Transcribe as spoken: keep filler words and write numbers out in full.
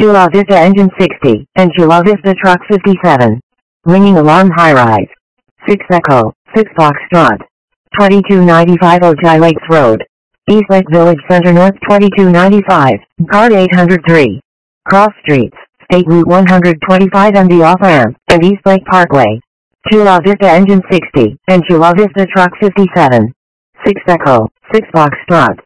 Chula Vista Engine sixty, and Chula Vista Truck fifty-seven. Ringing alarm high rise. six Echo, six Foxtrot. twenty-two ninety-five Ojai Lakes Road. Eastlake Village Center North twenty-two ninety-five, card eight hundred three. Cross Streets, State Route one twenty-five and the off-ramp, and Eastlake Parkway. Chula Vista Engine sixty, and Chula Vista Truck fifty-seven. six Echo, six Foxtrot.